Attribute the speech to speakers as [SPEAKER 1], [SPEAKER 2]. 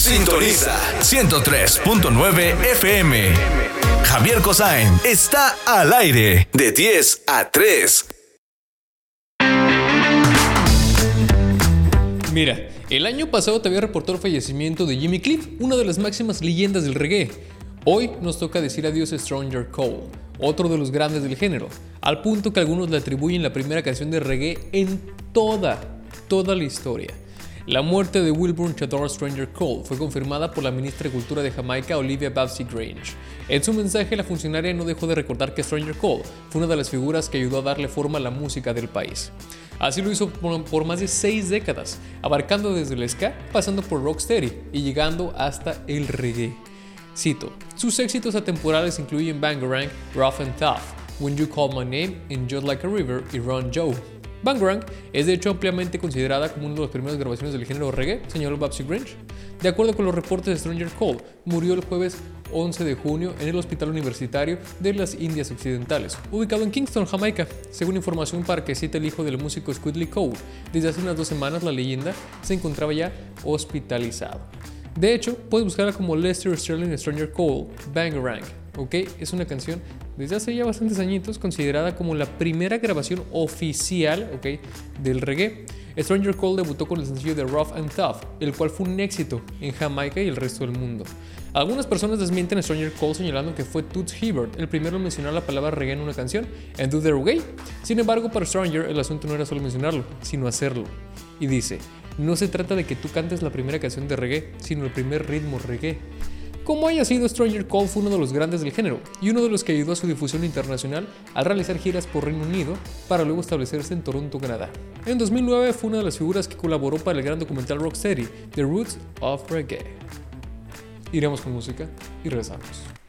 [SPEAKER 1] Sintoniza 103.9 FM. Javier Kosain está al aire de 10 a 3.
[SPEAKER 2] Mira, el año pasado te había reportado el fallecimiento de Jimmy Cliff, una de las máximas leyendas del reggae. Hoy nos toca decir adiós a Stranger Cole, otro de los grandes del género, al punto que algunos le atribuyen la primera canción de reggae en toda la historia. La muerte de Wilburn Chador Stranger Cole fue confirmada por la ministra de Cultura de Jamaica, Olivia Babsy-Grange. En su mensaje, la funcionaria no dejó de recordar que Stranger Cole fue una de las figuras que ayudó a darle forma a la música del país. Así lo hizo por más de 6 décadas, abarcando desde el ska, pasando por rocksteady y llegando hasta el reggae. Cito, sus éxitos atemporales incluyen Bangarang, Rough and Tough, When You Call My Name, and Just Like a River y Run Joe. Bangarang es de hecho ampliamente considerada como una de las primeras grabaciones del género reggae, señaló Babsy-Grange. De acuerdo con los reportes de Stranger Cole, murió el jueves 11 de junio en el Hospital Universitario de las Indias Occidentales, ubicado en Kingston, Jamaica. Según información que cita el hijo del músico Squidly Cole, desde hace unas 2 semanas la leyenda se encontraba ya hospitalizado. De hecho, puedes buscarla como Lester Sterling Stranger Cole, Bangarang. ¿Okay? Es una canción desde hace ya bastantes añitos considerada como la primera grabación oficial, ¿okay?, del reggae. Stranger Cole debutó con el sencillo de Rough and Tough, el cual fue un éxito en Jamaica y el resto del mundo. Algunas personas desmienten a Stranger Cole señalando que fue Toots Hibbert el primero en mencionar la palabra reggae en una canción, en Do the Reggae. Sin embargo, para Stranger el asunto no era solo mencionarlo, sino hacerlo. Y dice, no se trata de que tú cantes la primera canción de reggae, sino el primer ritmo reggae. Como haya sido, Stranger Cole fue uno de los grandes del género y uno de los que ayudó a su difusión internacional al realizar giras por Reino Unido para luego establecerse en Toronto, Canadá. En 2009 fue una de las figuras que colaboró para el gran documental Rocksteady, The Roots of Reggae. Iremos con música y regresamos.